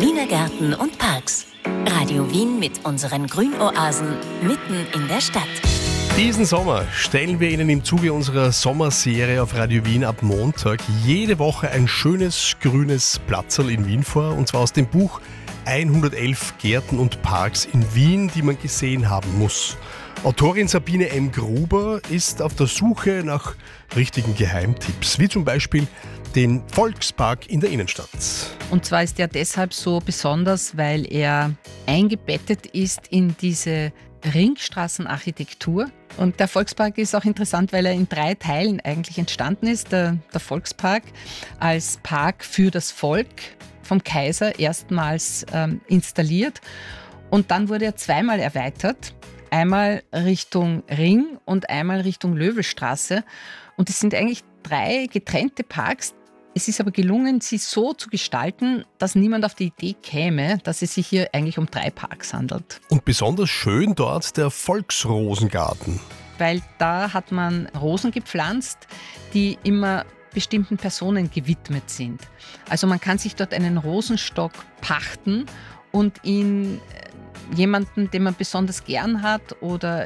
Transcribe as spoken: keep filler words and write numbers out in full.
Wiener Gärten und Parks. Radio Wien mit unseren Grünoasen mitten in der Stadt. Diesen Sommer stellen wir Ihnen im Zuge unserer Sommerserie auf Radio Wien ab Montag jede Woche ein schönes grünes Platzerl in Wien vor, und zwar aus dem Buch hundertelf Gärten und Parks in Wien, die man gesehen haben muss. Autorin Sabine M. Gruber ist auf der Suche nach richtigen Geheimtipps, wie zum Beispiel den Volkspark in der Innenstadt. Und zwar ist er deshalb so besonders, weil er eingebettet ist in diese Ringstraßenarchitektur. Und der Volkspark ist auch interessant, weil er in drei Teilen eigentlich entstanden ist. Der, der Volkspark als Park für das Volk, vom Kaiser erstmals ähm, installiert. Und dann wurde er zweimal erweitert. Einmal Richtung Ring und einmal Richtung Löwelstraße. Und es sind eigentlich drei getrennte Parks. Es ist aber gelungen, sie so zu gestalten, dass niemand auf die Idee käme, dass es sich hier eigentlich um drei Parks handelt. Und besonders schön dort der Volksrosengarten. Weil da hat man Rosen gepflanzt, die immer bestimmten Personen gewidmet sind. Also man kann sich dort einen Rosenstock pachten und ihn jemanden, den man besonders gern hat oder